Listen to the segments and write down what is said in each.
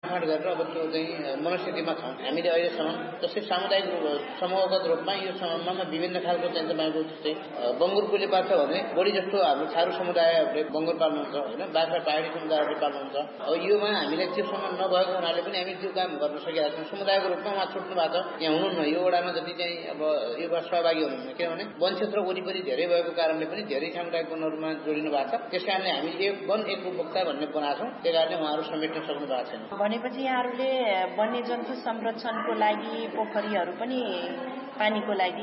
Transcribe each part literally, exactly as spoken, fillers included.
गरेर अब त्यो चाहिँ मनस्थितिमा छौँ हामीले अहिलेसम्म। जस्तै सामुदायिक समूहगत रूपमा यो समूहमा विभिन्न खालको चाहिँ तपाईँको जस्तै बङ्गुर पुली पाल्छ भने बढी जस्तो हाम्रो थारू समुदायहरूले बङ्गुर पाल्नुहुन्छ होइन, बाख्रा पहाडी समुदायहरूले पाल्नुहुन्छ। अब योमा हामीले त्योसँग नभएको हुनाले पनि हामी त्यो काम गर्न सकिरहेका छौँ। समुदायको रूपमा उहाँ छुट्नु भएको छ, यहाँ हुनुहुन्न, यो वडामा जति चाहिँ अब योमा सहभागी हुनुहुन्न, किनभने वन क्षेत्र वरिपरि धेरै भएको कारणले पनि धेरै सामुदायिक वनहरूमा जोडिनु भएको छ। त्यस कारणले हामी एक वन एक उपभोक्ता भन्ने बनाएको छौँ, त्यही कारणले उहाँहरू समेट्न सक्नु भएको छैन। भनेपछि यहाँहरूले वन्यजन्तु संरक्षणको लागि पोखरीहरू पनि पानीको लागि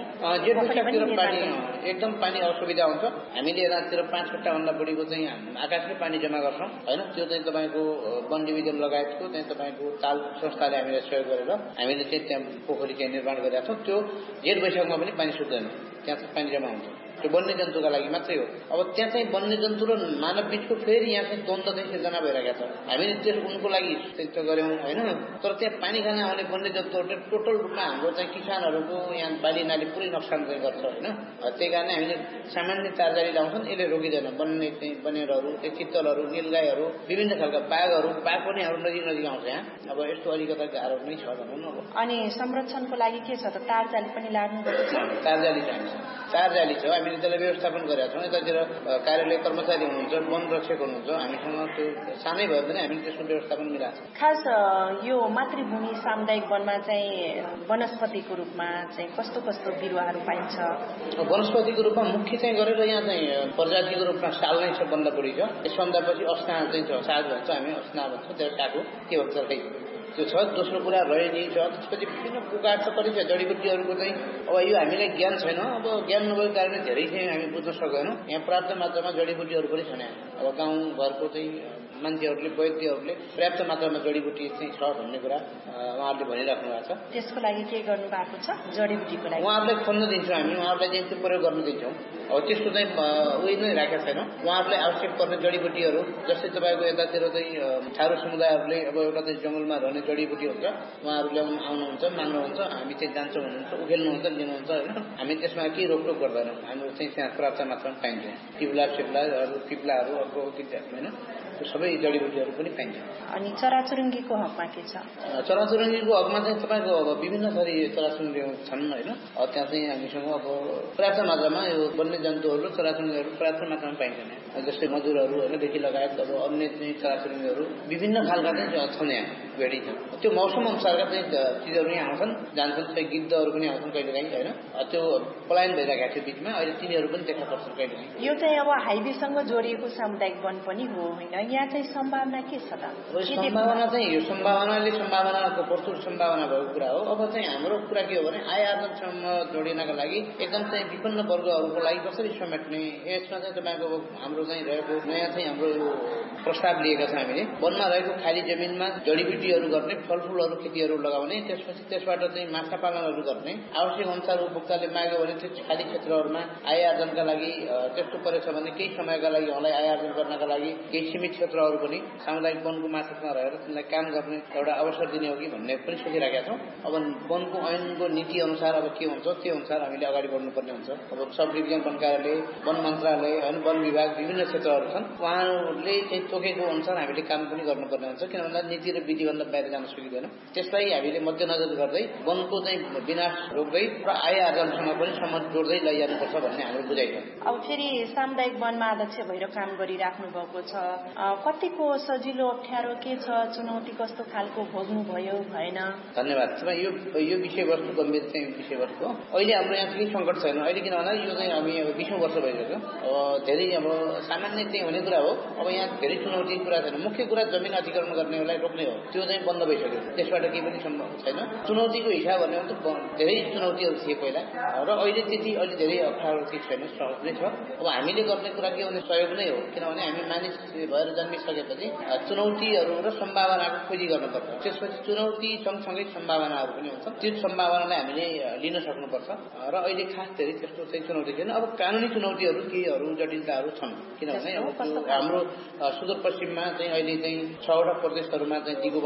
पानी एकदम पानी असुविधा हुन्छ। हामीले यतातिर पाँच कट्टाभन्दा बढीको चाहिँ आकाशमै पानी जम्मा गर्छौँ होइन। त्यो चाहिँ तपाईँको वन डिभिजन लगायतको चाहिँ तपाईँको ताल संस्थाले हामीलाई सहयोग गरेर हामीले चाहिँ त्यहाँ पोखरी चाहिँ निर्माण गरेका छौँ। त्यो जेठ वैशाखमा पनि पानी सुक्दैन, त्यहाँ चाहिँ पानी जम्मा हुन्छ। त्यो वन्यजन्तुका लागि मात्रै हो। अब त्यहाँ चाहिँ वन्यजन्तु र मानव बिचको फेरि यहाँ चाहिँ द्वन्द्व चाहिँ सिर्जना भइरहेको छ। हामीले त्यस उनको लागि त्यो गऱ्यौँ होइन, तर त्यहाँ पानी खान आउने वन्यजन्तुहरूले टोटल रूपमा हाम्रो चाहिँ किसानहरूको यहाँ बाली नाली पुरै नोक्सान चाहिँ गर्छ होइन। त्यही कारणले हामीले सामान्य तारजाली लाउँछौँ, यसले रोकिँदैन। वन्य चाहिँ बनेरहरू, चित्तलहरू, नीलगाईहरू, विभिन्न खालका बाघहरू, बाघ पनि हाम्रो नजिक नजिक आउँछ यहाँ। अब यस्तो अलिकता गाह्रो नै छ भनौँ न। अब अनि संरक्षणको लागि के छ त, तारजाली पनि लाग्नुपर्छ? तारजाली चाहिन्छ, तारजाली छ, हामीले त्यसलाई व्यवस्थापन गरेका छौँ। यतातिर कार्यालय कर्मचारी हुनुहुन्छ, वन रक्षक हुनुहुन्छ, हामीसँग त्यो सानै भए पनि हामीले त्यसको व्यवस्थापन मिलाएको छ। खास यो मातृभूमि सामुदायिक वनमा चाहिँ वनस्पतिको रूपमा चाहिँ कस्तो कस्तो बिरुवाहरू पाइन्छ? वनस्पतिको रूपमा मुख्य चाहिँ गरेर यहाँ चाहिँ प्रजातिको रूपमा साल नै सबभन्दा बढी छ। यसभन्दा पछि अस्ना चाहिँ छ, साग भन्छ हामी, अस्ना भन्छौँ, त्यो टाको के भन्छ खै त्यो छ। दोस्रो कुरा रयनी छ, त्यसपछि विभिन्न प्रकार छ, कति छ जडीबुटीहरूको चाहिँ अब यो हामीलाई ज्ञान छैन। अब ज्ञान नभएको कारणले धेरै चाहिँ हामी बुझ्न सक्दैनौँ। यहाँ पर्याप्त मात्रामा जडीबुटीहरू पनि छन्। अब गाउँ घरको चाहिँ मान्छेहरूले वैद्यहरूले पर्याप्त मात्रामा जडीबुटी चाहिँ छ भन्ने कुरा उहाँहरूले भनिराख्नु भएको छ। त्यसको लागि के गर्नु भएको छ? जडीबुटीको लागि उहाँहरूलाई खोज्न दिन्छौँ हामी, उहाँहरूलाई चाहिँ त्यो प्रयोग गर्न दिन्छौँ। अब त्यस्तो चाहिँ उयो नै राखेका छैनौँ। उहाँहरूलाई आवश्यक पर्ने जडीबुटीहरू जस्तै तपाईँको यतातिर चाहिँ थारू समुदायहरूले अब एउटा चाहिँ जङ्गलमा रहने जडीबुटी हुन्छ, उहाँहरू ल्याउनु आउनुहुन्छ, माग्नुहुन्छ, हामी चाहिँ जान्छौँ भन्नुहुन्छ, उखेल्नुहुन्छ, लिनुहुन्छ होइन। हामी त्यसमा केही रोकटोक गर्दैनौँ। हाम्रो चाहिँ त्यहाँ पर्याप्त मात्रामा पाइन्छ। टिप्ला सिप्लाहरू, पिप्लाहरू, अर्को होइन, त्यो सबै जडीबुटीहरू पनि पाइन्छ। अनि चराचुरुङ्गीको हकमा के छ? चराचुरुङ्गीको हकमा चाहिँ तपाईँको अब विभिन्न थरी चराचुरुङ्गी छन् होइन। त्यहाँ चाहिँ हामीसँग अब पर्याप्त मात्रामा यो वन्यजन्तुहरू र चराचुरुङ्गीहरू पर्याप्त मात्रामा पाइन्छन्। जस्तै मजुरहरू होइनदेखि लगायत अब अन्य चाहिँ चराचुरुङ्गीहरू विभिन्न खालका चाहिँ छन् यहाँ, भेडी छ। त्यो मौसम अनुसारका चाहिँ चिजहरू यहाँ आउँछन् जान्छन्। चाहिँ गिद्धहरू पनि आउँछन् कहिलेकाहीँ होइन। त्यो पलायन भइरहेको थियो बिचमा, अहिले तिनीहरू पनि देखा पर्छन् कहिलेकाहीँ। यो चाहिँ अब हाइवेसँग जोडिएको सामुदायिक वन पनि हो होइन, यहाँ चाहिँ सम्भावना के छ त? सम्भावना चाहिँ यो सम्भावनाले सम्भावनाको प्रचुर सम्भावना भएको कुरा हो। अब चाहिँ हाम्रो कुरा के हो भने आय आर्जनसम्म जोडिनका लागि एकदम चाहिँ विभिन्न वर्गहरूको लागि कसरी समेट्ने, यसमा चाहिँ तपाईँको हाम्रो चाहिँ रहेको नयाँ चाहिँ हाम्रो यो प्रस्ताव लिएका छ हामीले। वनमा रहेको खाली जमिनमा जडीबुटीहरू गर्ने, फलफुलहरू खेतीहरू लगाउने, त्यसपछि त्यसबाट चाहिँ माछा पालनहरू गर्ने, आवश्यक अनुसार उपभोक्ताले माग्यो भने त्यो खाली क्षेत्रहरूमा आय आर्जनका लागि त्यस्तो परेछ भने केही समयका लागि उहाँलाई आय आर्जन गर्नका लागि केही सीमित क्षेत्रहरू पनि सामुदायिक वनको माथिमा रहेर तिनलाई काम गर्ने एउटा अवसर दिने हो कि भन्ने पनि सोचिरहेका छौँ। अब वनको ऐनको नीति अनुसार अब के हुन्छ त्यो अनुसार हामीले अगाडि बढ्नुपर्ने हुन्छ। अब सब डिभिजन वन कार्यालय, वन मन्त्रालय होइन, वन विभाग विभिन्न क्षेत्रहरू छन्, उहाँहरूले चाहिँ तोकेको अनुसार हामीले काम पनि गर्नुपर्ने हुन्छ। किन भन्दा नीति र विधिभन्दा बाहिर जान सकिँदैन। त्यसलाई हामीले मध्यनजर गर्दै वनको चाहिँ विनाश रोक्दै र आय आर्जनसँग पनि सम्बन्ध जोड्दै लैजानुपर्छ भन्ने हाम्रो बुझाइ छ। अब फेरि सामुदायिक वनमा अध्यक्ष भएर काम गरिराख्नु भएको छ, कतिको सजिलो अप्ठ्यारो के छ, चुनौती कस्तो खालको भोग्नु भयो भएन? धन्यवाद। यो यो विषयवस्तु गम्भीर चाहिँ विषयवस्तु हो। अहिले हाम्रो यहाँ केही सङ्कट छैन अहिले, किन भन्दा यो चाहिँ हामी अब बिसौँ वर्ष भइसक्यो। अब धेरै अब सामान्य चाहिँ हुने कुरा हो। अब यहाँ धेरै चुनौती कुरा छैन। मुख्य कुरा जमिन अधिग्रहण गर्नेलाई रोक्ने हो, त्यो चाहिँ बन्द भइसक्यो, त्यसबाट केही पनि सम्भव छैन। चुनौतीको हिसाब भने धेरै चुनौतीहरू थिए पहिला र अहिले त्यति अहिले धेरै अप्ठ्यारो केही छैन, सहज नै छ। अब हामीले गर्ने कुरा के भने सहयोग नै हो। किनभने हामी मानिस भएर जन्मिसकेपछि चुनौतीहरू र सम्भावनाको खोजी गर्नुपर्छ। त्यसपछि चुनौती सँगसँगै सम्भावनाहरू पनि हुन्छन्, त्यो सम्भावनालाई हामीले लिन सक्नुपर्छ र अहिले खास धेरै त्यस्तो चाहिँ चुनौती छैन। अब कानुनी चुनौतीहरू केहीहरू जटिलताहरू छन्। किनभने अब हाम्रो सुदूरपश्चिममा चाहिँ अहिले चाहिँ छवटा प्रदेशहरूमा चाहिँ दिगो वन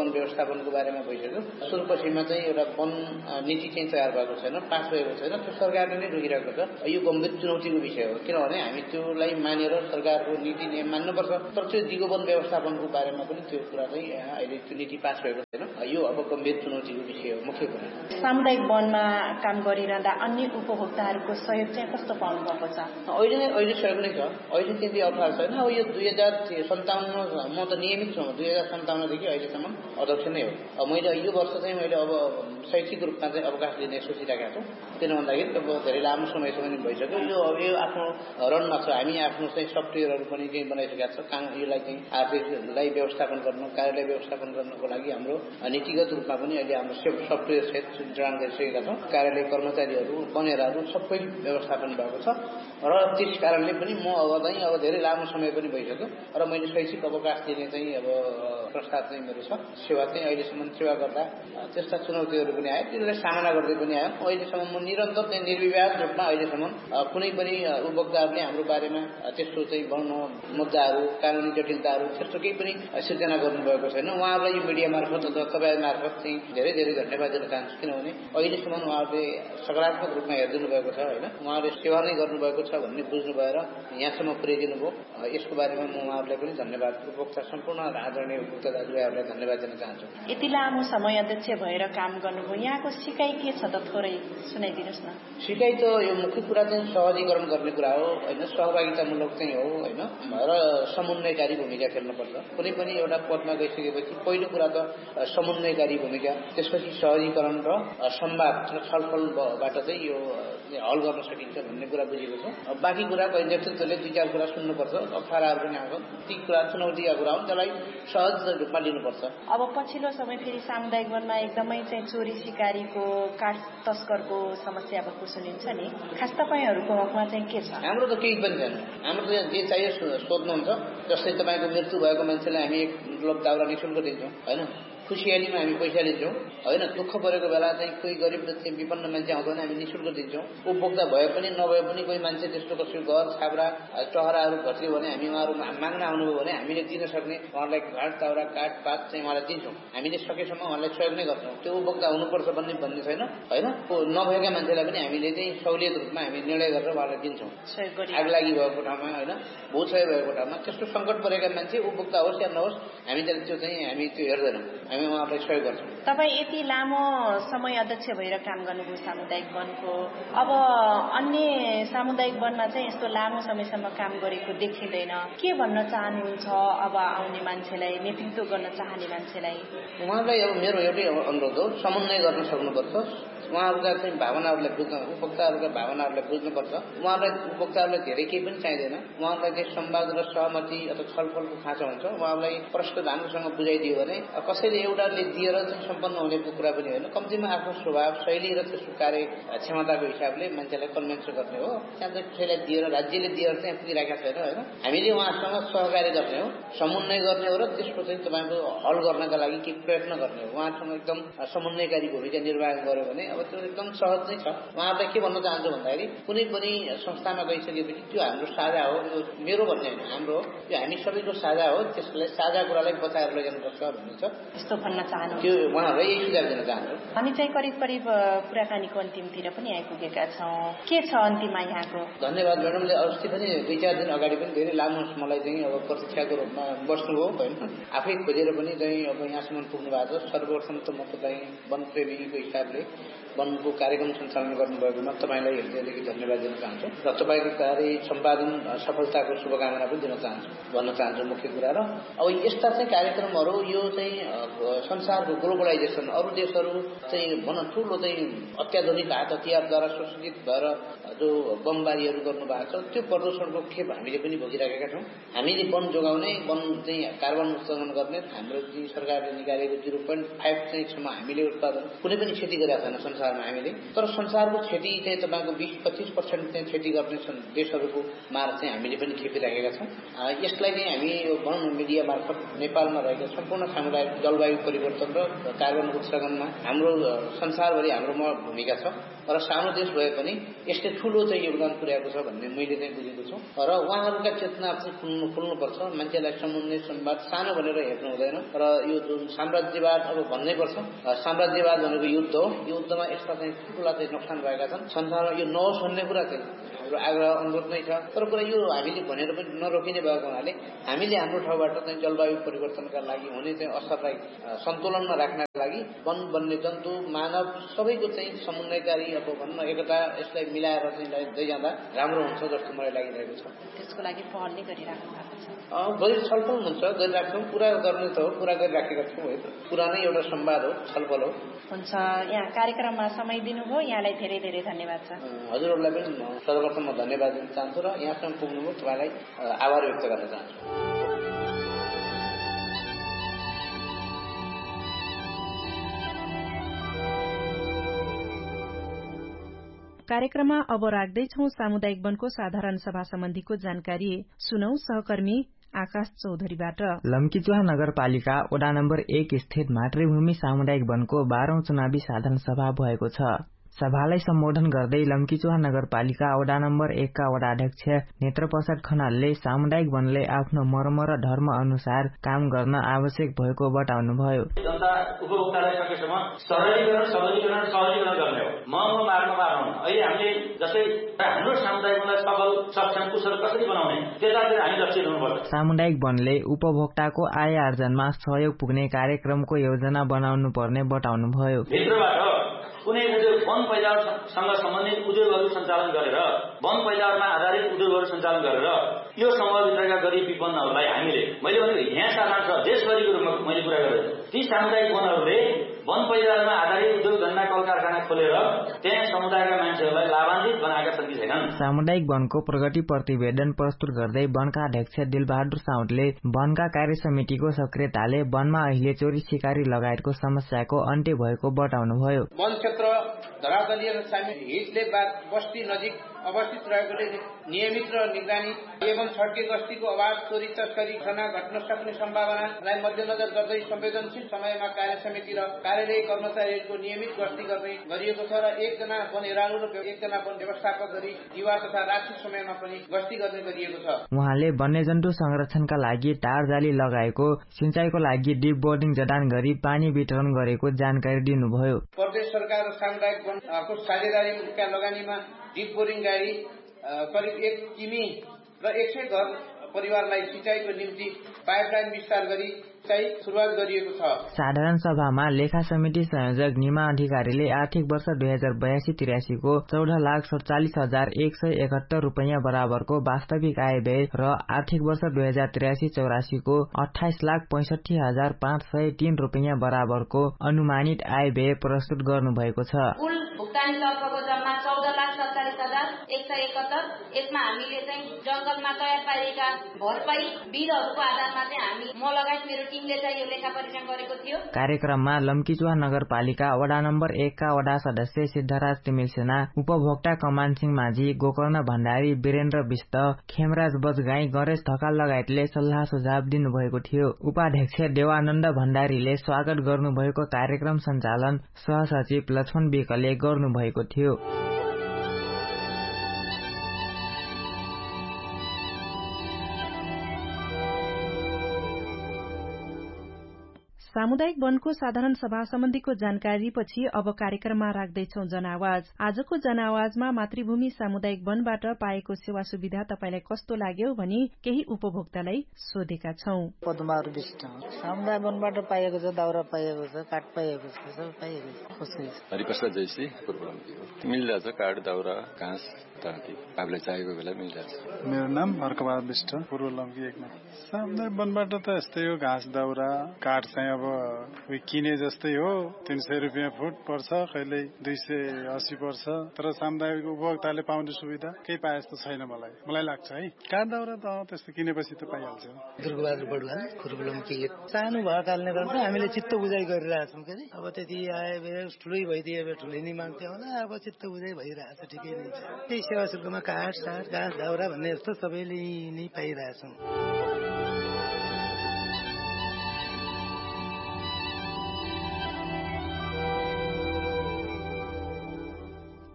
वन व्यवस्थापनको बारेमा भइसक्यो। सुदूरपश्चिममा चाहिँ एउटा वन नीति चाहिँ तयार भएको छैन, पास भएको छैन। त्यो सरकारले नै रोकिरहेको छ। यो गम्भीर चुनौतीको विषय हो, किनभने हामी त्योलाई मानेर सरकारको नीति नियम मान्नुपर्छ। तर त्यो दिगो वन व्यवस्थापनको बारेमा पनि त्यो कुरा चाहिँ अहिले त्यो नीति पास भएको छैन। यो अब गम्भीर चुनौतीको विषय हो, मुख्य कुरा। सामुदायिक वनमा काम गरिरहँदा अन्य उपभोक्ताहरूको सहयोग चाहिँ कस्तो पाउनु भएको छ? अहिले नै अहिले सहयोग नै छ। अहिले त्यति अप्ठ्यारो छैन। अब यो दुई हजार सन्ताउन्न म त नियमित छु, दुई हजार सन्ताउन्नदेखि अहिलेसम्म अध्यक्ष नै हो। अब मैले यो वर्ष चाहिँ मैले अब शैक्षिक रूपमा चाहिँ अवकाश लिने सोचिरहेका छौँ। किन भन्दाखेरि अब धेरै लामो समयसम्म भइसक्यो। यो अब यो आफ्नो रनमा छ। हामी आफ्नो चाहिँ सफ्टवेयरहरू पनि चाहिँ बनाइसकेका छौँ। काम यसलाई चाहिँ आर्थिकलाई व्यवस्थापन गर्नु, कार्यालय व्यवस्थापन गर्नको लागि हाम्रो नीतिगत रूपमा पनि अहिले हाम्रो सफ्टवेयर सेट जडान गरिसकेका छौँ। कार्यालय कर्मचारीहरू, बनेराहरू सबै व्यवस्थापन भएको छ र त्यस कारणले पनि म अब चाहिँ अब धेरै लामो समय पनि भइसक्यो र मैले शैक्षिक अवकाश दिने चाहिँ अब प्रस्ताव चाहिँ मेरो छ। सेवा चाहिँ अहिलेसम्म सेवा गर्दा त्यस्ता चुनौतीहरू पनि आयो, तिनीहरूलाई सामना गर्दै पनि आयो। अहिलेसम्म म निरन्तर चाहिँ निर्विवाद रूपमा अहिलेसम्म कुनै पनि उपभोक्ताहरूले हाम्रो बारेमा त्यस्तो चाहिँ बढ्न मुद्दाहरू, कानुनी जटिलताहरू त्यस्तो केही पनि सिर्जना गर्नुभएको छैन। उहाँहरूलाई यो मिडिया मार्फत अथवा तपाईँ मार्फत चाहिँ धेरै धेरै धन्यवाद दिन चाहन्छु, किनभने अहिलेसम्म उहाँहरूले सकारात्मक रूपमा हेरिदिनु भएको छ होइन। उहाँहरूले सेवा नै गर्नुभएको छ भन्ने बुझ्नु भएर यहाँसम्म पुर्याइदिनु भयो। यसको बारेमा म उहाँहरूलाई पनि धन्यवाद, उपभोक्ता सम्पूर्ण आदरणीय उपभोक्ता दाजुभाइहरूलाई धन्यवाद दिन चाहन्छु। यति लामो समय अध्यक्ष भएर काम गर्नुभयो, यहाँको सिकाइ के छ त थोरै सुनाइदिनुहोस् न। सिकाइ त यो मुख्य कुरा चाहिँ सहजीकरण गर्ने कुरा हो होइन, सहभागितामूलक चाहिँ हो होइन, र समन्वयकारी भूमिका खेल्नुपर्छ। कुनै पनि एउटा पदमा गइसकेपछि पहिलो कुरा त समन्वयकारी भूमिका, त्यसपछि सहजीकरण र संवाद र छलफलबाट चाहिँ यो हल गर्न सकिन्छ भन्ने कुरा बुझेको छु। बाँकी कुरा नेतृत्वले दुई चार कुरा सुन्नुपर्छ, अप्ठ्याराहरू पनि आउँछ, ती कुरा चुनौतीका कुरा हुन्, त्यसलाई सहज रूपमा लिनुपर्छ। अब पछिल्लो समय फेरि सामुदायिक वनमा एकदमै चाहिँ चोरी सिकारीको, काठ तस्करको समस्या भएको सुनिन्छ नि, खास तपाईँहरूको हकमा चाहिँ के छ? हाम्रो त केही पनि छैन। हाम्रो त जे चाहियो सोध्नुहुन्छ। जस्तै तपाईँको मृत्यु भएको मान्छेलाई हामी एक लोक दाउरा निःशुल्क दिन्छौँ होइन, खुसियालीमा हामी पैसा लिन्छौँ होइन, दुःख परेको बेला चाहिँ कोही गरिब चाहिँ विपन्न मान्छे आउँछ भने हामी निःशुल्क दिन्छौँ। उपभोक्ता भए पनि नभए पनि कोही मान्छे त्यस्तो कसै घर छाब्रा टहराहरू घट्यो भने हामी उहाँहरू माग्न आउनुभयो भने हामीले दिन सक्ने उहाँलाई घाट दाउरा काठ पात चाहिँ उहाँलाई दिन्छौँ। हामीले सकेसम्म उहाँलाई सहयोग नै गर्छौँ। त्यो उपभोक्ता हुनुपर्छ भन्ने भन्ने छैन होइन। नभएका मान्छेलाई पनि हामीले चाहिँ सहुलियत रूपमा हामी निर्णय गरेर उहाँलाई दिन्छौँ। आग लागि भएको ठाउँमा होइन, भूक्षय भएको ठाउँमा त्यस्तो सङ्कट परेका मान्छे उपभोक्ता होस् या नहोस् हामी त्यो चाहिँ हामी त्यो हेर्दैनौँ, हामी उहाँहरूलाई सहयोग गर्छौँ। तपाईँ यति लामो समय अध्यक्ष भएर काम गर्नुभयो सामुदायिक वनको, अब अन्य सामुदायिक वनमा चाहिँ यस्तो लामो समयसम्म काम गरेको देखिँदैन, के भन्न चाहनुहुन्छ अब आउने मान्छेलाई, नेतृत्व गर्न चाहने मान्छेलाई? उहाँलाई अब मेरो एउटै अनुरोध हो, समन्वय गर्न सक्नुपर्छ। उहाँहरूका चाहिँ भावनाहरूलाई बुझ्न, उपभोक्ताहरूका भावनाहरूलाई बुझ्नुपर्छ। उहाँहरूलाई उपभोक्ताहरूलाई धेरै केही पनि चाहिँदैन। उहाँहरूलाई चाहिँ संवाद र सहमति अथवा छलफलको खाँचो हुन्छ। उहाँहरूलाई प्रश्न धानुसँग बुझाइदियो भने कसैले एउटाले दिएर चाहिँ सम्पन्न हुनेको कुरा पनि होइन। कम्तीमा आफ्नो स्वभाव शैली र त्यसको कार्य क्षमताको हिसाबले मान्छेलाई कन्भिन्स गर्ने हो। त्यहाँ चाहिँ कसैलाई दिएर, राज्यले दिएर चाहिँ पुगिरहेका छैन होइन। हामीले उहाँसँग सहकार्य गर्ने हो, समन्वय गर्ने हो र त्यसको चाहिँ तपाईँको हल गर्नका लागि केही प्रयत्न गर्ने हो। उहाँसँग एकदम समन्वयकारी भूमिका निर्वाह गर्यो भने अब त्यो एकदम सहज नै छ। उहाँहरूलाई के भन्न चाहन्छु भन्दाखेरि कुनै पनि संस्थामा गइसकेपछि त्यो हाम्रो साझा हो, त्यो मेरो भन्ने होइन, हाम्रो हो, त्यो हामी सबैको साझा हो। त्यसलाई साझा कुरालाई बचाएर लैजानुपर्छ भन्ने छ। यस्तो भन्न चाहनु त्यो उहाँहरूलाई यही सुझाव दिन चाहन्छु। हामी चाहिँ करिब करिब कुराकानीको अन्तिमतिर पनि आइपुगेका छौँ। के छ अन्तिममा यहाँको? धन्यवाद म्याडमले अस्ति पनि दुई चार दिन अगाडि पनि धेरै लामो मलाई चाहिँ अब प्रतीक्षाको रूपमा बस्नुभयो होइन, आफै खोजेर पनि चाहिँ अब यहाँसम्म पुग्नु भएको छ। सर्वप्रथम त म तपाईँ वनप्रेमीको हिसाबले वनको कार्यक्रम सञ्चालन गर्नुभएकोमा तपाईँलाई हृदयदेखि धन्यवाद दिन चाहन्छु र तपाईँको कार्य सम्पादन सफलताको शुभकामना पनि दिन चाहन्छु भन्न चाहन्छु मुख्य कुरा। र अब यस्ता चाहिँ कार्यक्रमहरू यो चाहिँ संसारको ग्लोबलाइजेसन, अरू देशहरू चाहिँ भन ठुलो चाहिँ अत्याधुनिक हात हतियारद्वारा सुसज्जित भएर जो बमबारीहरू गर्नुभएको छ त्यो प्रदूषणको खेप हामीले पनि भोगिरहेका छौँ। हामीले वन जोगाउने, वन चाहिँ कार्बन उत्सर्जन गर्ने हाम्रो चाहिँ सरकारले निकालेको जिरो पोइन्ट फाइभ चाहिँ सम्म हामीले उत्पादन कुनै पनि क्षति गरेका छैन संसारमा हामीले। तर संसारको क्षति चाहिँ तपाईँको बिस पच्चिस पर्सेन्ट चाहिँ क्षति गर्ने देशहरूको मार चाहिँ हामीले पनि खेपिराखेका छौँ। यसलाई चाहिँ हामी भनौँ न मिडिया मार्फत नेपालमा रहेका सम्पूर्ण सामुदायिक जलवायु परिवर्तन र कार्बन उत्सर्जनमा हाम्रो संसारभरि हाम्रो भूमिका छ। र सानो देश भए पनि यसले ठुलो चाहिँ योगदान पुर्याएको छ भन्ने मैले चाहिँ बुझेको छु र उहाँहरूका चेतना चाहिँ खुल्नु खुल्नुपर्छ। मान्छेलाई समुन्ने संवाद सानो भनेर हेर्नु हुँदैन र यो जुन साम्राज्यवाद अब भन्नै पर्छ, साम्राज्यवाद भनेको युद्ध हो। युद्धमा यस्ता चाहिँ ठुला चाहिँ नोक्सान भएका छन्। संसारमा यो नहोस् भन्ने कुरा चाहिँ हाम्रो आग्रह अनुरोध नै छ। तर कुरा यो हामीले भनेर पनि नरोकिने भएको हुनाले हामीले हाम्रो ठाउँबाट चाहिँ जलवायु परिवर्तनका लागि हुने चाहिँ असरलाई सन्तुलनमा राख्नका लागि वन, वन्यजन्तु, मानव सबैको चाहिँ समन्वयकारी अब भन्न एकता यसलाई मिलाएर चाहिँ ल्याउँदै जाँदा राम्रो हुन्छ जस्तो मलाई लागिरहेको छ। त्यसको लागि पहल नै गरिराख्नु भएको छ। गरी छलफल हुन्छ, गरिराख्छौँ। पुरा गर्ने त हो, पुरा गरिराखेका छौँ। है त पुरा नै एउटा संवाद हो, छलफल हो। हुन्छ, यहाँ कार्यक्रममा समय दिनुभयो, यहाँलाई धेरै धेरै धन्यवाद छ। हजुरहरूलाई पनि सर्वप्रथम म धन्यवाद दिन चाहन्छु र यहाँसम्म पुग्नुभयो तपाईँलाई आभार व्यक्त गर्न चाहन्छु। कार्यक्रममा अब राख्दैछौ सामुदायिक वनको साधारण सभा सम्बन्धीको जानकारी। सुनौ सहकर्मी आकाश चौधरीबाट। लम्कीचुवा नगरपालिका वडा नम्बर एक स्थित मातृभूमि सामुदायिक वनको बाह्रौं चुनावी साधारण सभा भएको छ। सभालाई सम्बोधन गर्दै लम्कीचुवा नगरपालिका वडा नम्बर एक का वडा अध्यक्ष नेत्रप्रसाद खनालले सामुदायिक वनले आफ्नो मर्म र धर्म अनुसार काम गर्न आवश्यक भएको बताउनुभयो। जनता उपभोक्तालाई सकेसम्म सरलीकरण सबलीकरण सहजीकरण गर्ने हो। म म मार्न पार्नु अहिले हामीले जस्तै हाम्रो सामुदायिक वनलाई सबल सक्षम कुशल कसरी बनाउने त्यसलाई हामी लक्ष्य दिनुपर्छ। सामुदायिक वनले उपभोक्ताको आय आर्जनमा सहयोग पुग्ने कार्यक्रमको योजना बनाउनु पर्ने बताउनुभयो। भित्रबाट कुनै वन पैदावारसँग सम्बन्धित उद्योगहरू सञ्चालन गरेर वन पैदावारमा आधारित उद्योगहरू सञ्चालन गरेर यो समूहभित्रका गरिब विपन्नहरूलाई हामीले मैले भनेको यहाँ साधारण छ देशभरिको रूपमा मैले कुरा गरेको ती सामुदायिक वनहरूले वन पैदावारमा आधारित उद्योग धन्दा कल कारखाना खोलेर त्यहाँ समुदायका मान्छेहरूलाई लाभान्वित बनाएका छन् कि छैनन्। सामुदायिक वनको प्रगति प्रतिवेदन प्रस्तुत गर्दै वनका अध्यक्ष दिलबहादुर साउदले वनका कार्य समितिको सक्रियताले वनमा अहिले चोरी सिकारी लगायतको समस्याको अन्त्य भएको बताउनुभयो। वन क्षेत्र धरातलीय हितले बस्ती नजिक अवस्थित रहेकोले नियमित र निगरानी एवं छड्के गस्तीको अभाव, चोरी तस्करी घटना घट्न सक्ने सम्भावनालाई मध्यनजर गर्दै संवेदनशील समयमा कार्य समिति र कार्यालय कर्मचारीहरूको नियमित गस्ती गर्ने गरिएको छ र एकजना वन हेरालु र एकजना वन व्यवस्थापक गरी दिवा तथा रात्रि समयमा पनि गस्ती गर्ने गरिएको छ। उहाँले वन्यजन्तु संरक्षणका लागि टार जाली लगाएको, सिंचाईको लागि डिप बोर्डिङ जडान गरी पानी वितरण गरेको जानकारी दिनुभयो। प्रदेश सरकार र सामुदायिक वनको साझेदारीका लगानीमा डिप बोरिङ गाडी करिब एक किमी र एक सय घर परिवारलाई सिंचाईको निम्ति पाइपलाइन विस्तार गरी चाहिँ सुरुवात गरिएको छ। साधारण सभामा लेखा समिति संयोजक निमा अधिकारीले आर्थिक वर्ष दुई हजार बयासी तिरासीको चौध लाख सडचालिस हजार एक सय एकहत्तर रूपियाँ बराबरको वास्तविक आय व्यय र आर्थिक वर्ष दुई हजार तिरासी चौरासीको अठाइस लाख पैंसठी हजार पाँच सय तीन रूपियाँ बराबरको अनुमानित आय व्यय प्रस्तुत गर्नुभएको छ। कुल भुक्तानी तर्फको जम्मा चौध लाख सत्तालिस हजार एक सय एकहत्तर। यसमा हामीले चाहिँ जंगलमा तयार पारिएका भरपाई बिलहरूको आधारमा चाहिँ हामी म लगायत मेरो टिमले चाहिँ यो लेखा परीक्षण गरेको थियो। कार्यक्रममा लम्कीचुवा नगरपालिका वडा नम्बर एक का वडा सदस्य सिद्धराज तिमिल सेना, उपभोक्ता कमान सिंह माझी, गोकर्ण भण्डारी, वीरेन्द्र विष्ट, खेमराज बजगाई, गणेश ढकाल लगायतले सल्लाह सुझाव दिनुभएको थियो। उपाध्यक्ष देवानन्द भण्डारीले स्वागत गर्नुभएको कार्यक्रम सञ्चालन सहसचिव लक्ष्मण विकले गर्नुभएको थियो। सामुदायिक वनको साधारण सभा सम्बन्धीको जानकारी पछि अब कार्यक्रममा राख्दैछौ जनआवाज। आजको जनआवाजमा मातृभूमि सामुदायिक वनबाट पाएको सेवा सुविधा तपाईलाई कस्तो लाग्यो भनी केही उपभोक्तालाई सोधेका छौं। पद्माहरू विष्ट सामुदायिक वनबाट पाएको छ, दाउरा पाएको छ, काठ पाएको छ, सब पाएको छ। खुसी हरिप्रसाद जैसी मिलिरहेछ, काठ दाउरा घाँस इत्यादि आफूलाई चाहेको बेला मिलिरहेछ। मेरो नाम हर्कबहादुर विष्ट, पूर्व लम्की एकमा। सामुदायिक वनबाट त यस्तै हो, घाँस दाउरा काठ चाहिँ अब किने जस्तै हो, तीन सय रुपियाँ फुट पर्छ, कहिले दुई सय अस्सी पर्छ। तर सामुदायिक उपभोक्ताले पाउने सुविधा केही पाए जस्तो छैन मलाई मलाई लाग्छ है। काठ दाउरा त त्यस्तो किनेपछि त पाइहाल्छ। दुर्गाबहादुर बडुवा, पूर्व लम्की एक। सानो भएको कारणले गर्दा हामीले चित्त बुझाइ गरिरहेछौँ के अब त्यति आए ठुलै भइदिए ठुलै नै माग्थ्यो होला, अब चित्त बुझाइ भइरहेछ, ठिकै नै छ। त्यही सेवा शुल्कमा काठ साठ घाँस दाउरा भन्ने जस्तो सबैले नै पाइरहेछौँ।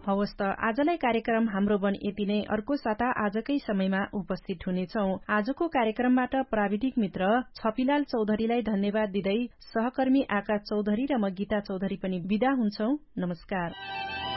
हवस् त आजलाई कार्यक्रम हाम्रो वन यति नै। अर्को साता आजकै समयमा उपस्थित हुनेछौ। आजको कार्यक्रमबाट प्राविधिक मित्र छपिलाल चौधरीलाई धन्यवाद दिँदै सहकर्मी आकाश चौधरी र म गीता चौधरी पनि बिदा हुन्छौ। नमस्कार।